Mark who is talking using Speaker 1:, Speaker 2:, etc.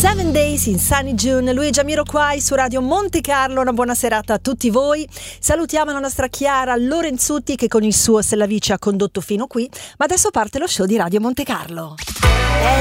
Speaker 1: Seven Days in Sunny June, lui è Jamiroquai su Radio Monte Carlo. Una buona serata a tutti voi. Salutiamo la nostra Chiara Lorenzutti che con il suo Se la Vi ci ha condotto fino qui, ma adesso parte lo show di Radio Monte Carlo.